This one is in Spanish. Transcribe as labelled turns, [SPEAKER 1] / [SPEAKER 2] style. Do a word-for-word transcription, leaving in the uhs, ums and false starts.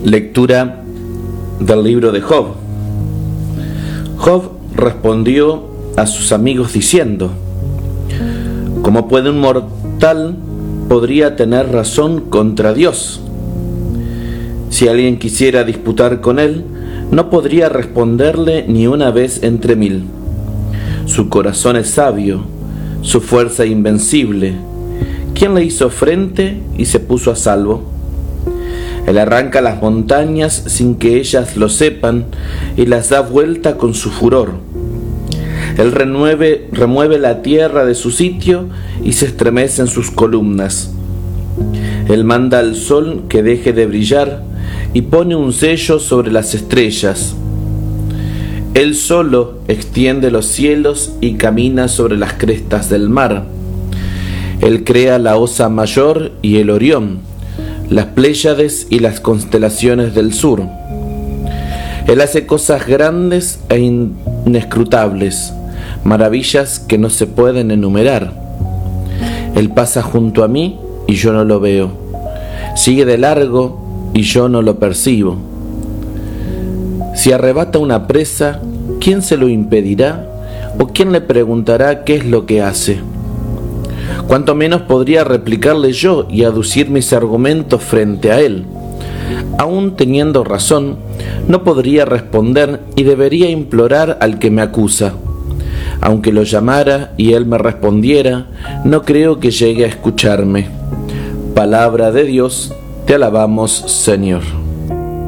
[SPEAKER 1] Lectura del libro de Job. Job respondió a sus amigos diciendo: ¿Cómo puede un mortal podría tener razón contra Dios? Si alguien quisiera disputar con él, no podría responderle ni una vez entre mil. Su corazón es sabio, su fuerza invencible. ¿Quién le hizo frente y se puso a salvo? Él arranca las montañas sin que ellas lo sepan y las da vuelta con su furor. Él remueve, remueve la tierra de su sitio y se estremece en sus columnas. Él manda al sol que deje de brillar y pone un sello sobre las estrellas. Él solo extiende los cielos y camina sobre las crestas del mar. Él crea la Osa Mayor y el Orión, las Pléyades y las constelaciones del sur. Él hace cosas grandes e inescrutables, maravillas que no se pueden enumerar. Él pasa junto a mí y yo no lo veo. Sigue de largo y yo no lo percibo. Si arrebata una presa, ¿quién se lo impedirá? ¿O quién le preguntará qué es lo que hace? Cuanto menos podría replicarle yo y aducir mis argumentos frente a él. Aún teniendo razón, no podría responder y debería implorar al que me acusa. Aunque lo llamara y él me respondiera, no creo que llegue a escucharme. Palabra de Dios, te alabamos, Señor.